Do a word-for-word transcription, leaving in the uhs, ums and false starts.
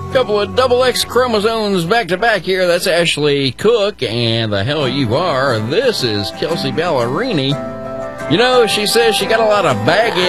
Couple of double X chromosomes back to back here. That's Ashley Cook and The Hell You Are. This is Kelsey Ballerini. You know, she says she got a lot of baggage.